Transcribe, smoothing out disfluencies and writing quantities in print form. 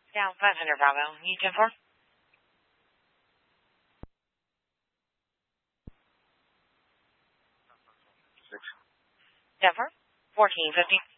Down 500 Bravo. You 10-4? 6. Denver, 1450.